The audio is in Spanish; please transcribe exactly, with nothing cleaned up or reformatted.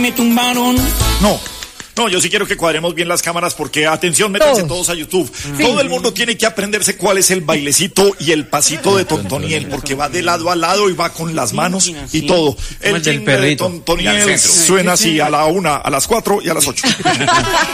Me tumbaron. No. No, yo sí quiero que cuadremos bien las cámaras porque, atención, métanse todos a YouTube. Sí. Todo el mundo tiene que aprenderse cuál es el bailecito y el pasito de Tontoniel, porque va de lado a lado y va con las manos y todo. El, el del perrito. de Tontoniel suena así a la una, a las cuatro y a las ocho.